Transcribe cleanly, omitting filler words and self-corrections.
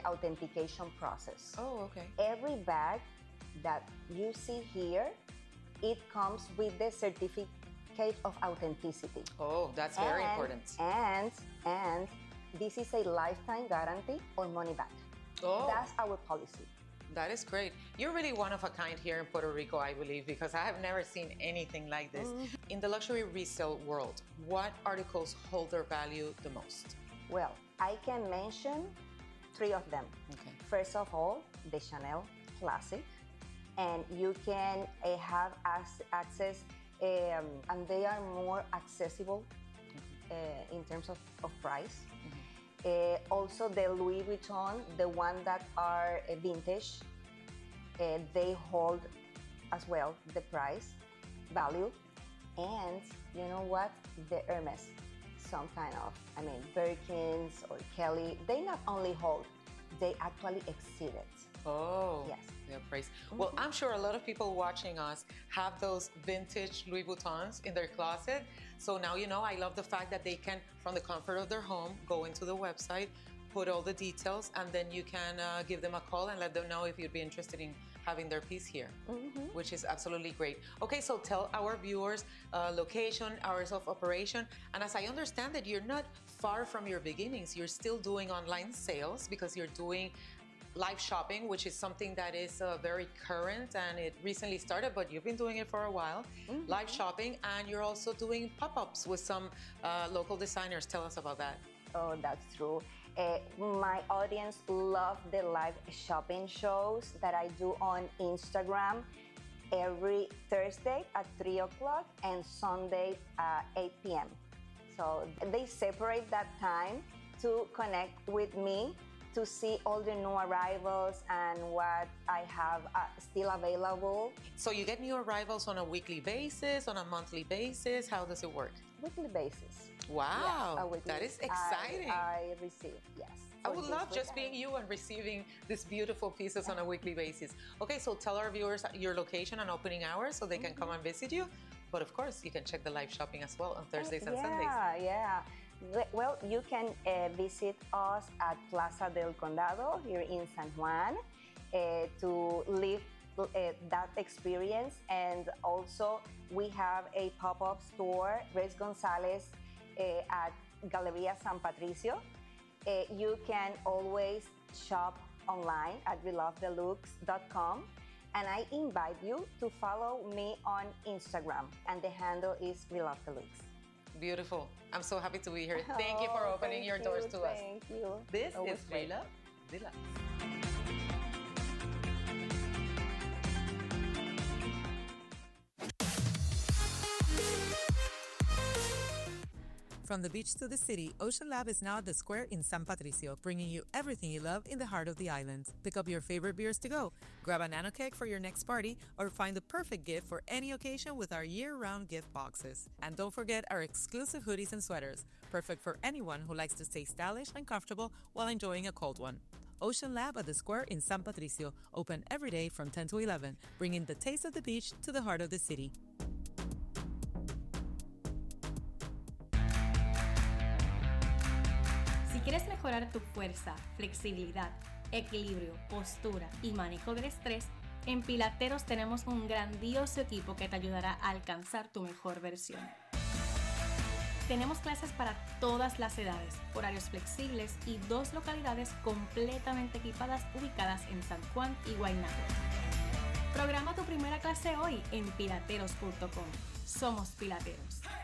the authentication process. Oh, okay. Every bag that you see here, it comes with the certificate of authenticity. Oh, that's very important. And this is a lifetime guarantee or money back. Oh. That's our policy. That is great. You're really one of a kind here in Puerto Rico, I believe, because I have never seen anything like this. In the luxury resale world, what articles hold their value the most? Well, I can mention 3 of them. Okay. First of all, the Chanel Classic. And you can have access, and they are more accessible in terms of price. Also the Louis Vuitton, the one that are vintage, they hold as well the price, value. And you know what? The Hermes, some kind of, Birkins or Kelly, they not only hold, they actually exceed it. Oh, yes. Yeah, praise. Well, I'm sure a lot of people watching us have those vintage Louis Vuittons in their closet. So now you know, I love the fact that they can, from the comfort of their home, go into the website, put all the details, and then you can give them a call and let them know if you'd be interested in having their piece here, which is absolutely great. Okay, so tell our viewers location, hours of operation, and as I understand that you're not far from your beginnings, you're still doing online sales because you're doing live shopping, which is something that is very current and it recently started, but you've been doing it for a while. Live shopping, and you're also doing pop-ups with some local designers. Tell us about that. Oh, that's true. My audience love the live shopping shows that I do on Instagram every Thursday at 3 o'clock and Sunday at 8 p.m. So they separate that time to connect with me, to see all the new arrivals and what I have still available. So you get new arrivals on a weekly basis, on a monthly basis? How does it work? Weekly basis. Wow, yes, that is exciting. I receive, yes. I would love just being you and receiving these beautiful pieces on a weekly basis. Okay, so tell our viewers your location and opening hours so they can come and visit you. But of course, you can check the live shopping as well on Thursdays and Sundays. Yeah. Well, you can visit us at Plaza del Condado here in San Juan to live that experience. And also, we have a pop-up store, Grace Gonzalez, at Galeria San Patricio. You can always shop online at welovedelux.com. And I invite you to follow me on Instagram, and the handle is welovedelux. Beautiful. I'm so happy to be here. Thank you for opening your doors to us. Thank you. This is We Love Deluxe. From the beach to the city, Ocean Lab is now at the Square in San Patricio, bringing you everything you love in the heart of the island. Pick up your favorite beers to go, grab a nano keg for your next party, or find the perfect gift for any occasion with our year-round gift boxes. And don't forget our exclusive hoodies and sweaters, perfect for anyone who likes to stay stylish and comfortable while enjoying a cold one. Ocean Lab at the Square in San Patricio, open every day from 10 to 11, bringing the taste of the beach to the heart of the city. Si quieres mejorar tu fuerza, flexibilidad, equilibrio, postura y manejo del estrés, en Pilateros tenemos un grandioso equipo que te ayudará a alcanzar tu mejor versión. Tenemos clases para todas las edades, horarios flexibles y 2 localidades completamente equipadas ubicadas en San Juan y Guaynabo. Programa tu primera clase hoy en pilateros.com. Somos Pilateros.